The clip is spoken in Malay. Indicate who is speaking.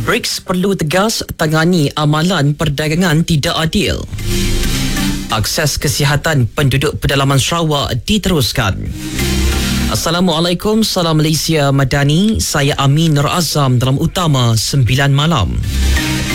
Speaker 1: BRICS perlu tegas tangani amalan perdagangan tidak adil. Akses kesihatan penduduk pedalaman Sarawak diteruskan. Assalamualaikum, salam Malaysia Madani. Saya Amin Nur Azam dalam Utama 9 Malam.